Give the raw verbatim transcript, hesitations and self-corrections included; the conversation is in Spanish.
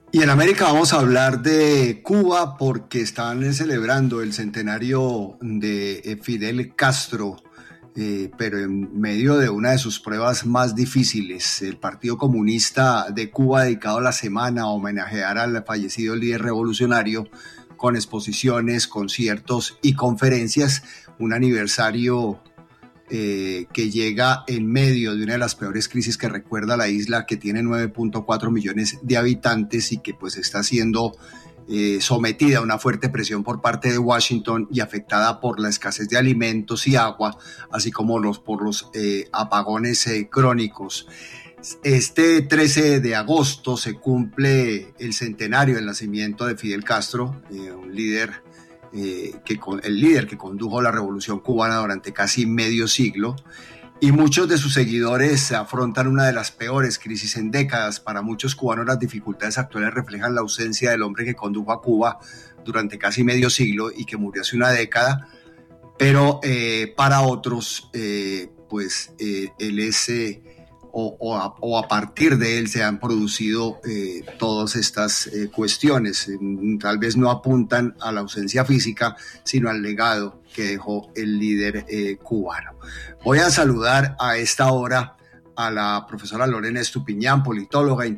Y en América vamos a hablar de Cuba porque están celebrando el centenario de Fidel Castro, eh, pero en medio de una de sus pruebas más difíciles. El Partido Comunista de Cuba ha dedicado la semana a homenajear al fallecido líder revolucionario con exposiciones, conciertos y conferencias, un aniversario Eh, que llega en medio de una de las peores crisis que recuerda la isla, que tiene nueve punto cuatro millones de habitantes y que pues está siendo eh, sometida a una fuerte presión por parte de Washington y afectada por la escasez de alimentos y agua, así como los, por los eh, apagones eh, crónicos. Este trece de agosto se cumple el centenario del nacimiento de Fidel Castro, eh, un líder Eh, que el líder que condujo la revolución cubana durante casi medio siglo, y muchos de sus seguidores afrontan una de las peores crisis en décadas. Para muchos cubanos las dificultades actuales reflejan la ausencia del hombre que condujo a Cuba durante casi medio siglo y que murió hace una década, pero eh, para otros eh, pues eh, él es eh, O, o, a, o a partir de él se han producido eh, todas estas eh, cuestiones. Tal vez no apuntan a la ausencia física, sino al legado que dejó el líder eh, cubano. Voy a saludar a esta hora a la profesora Lorena Estupiñán, politóloga,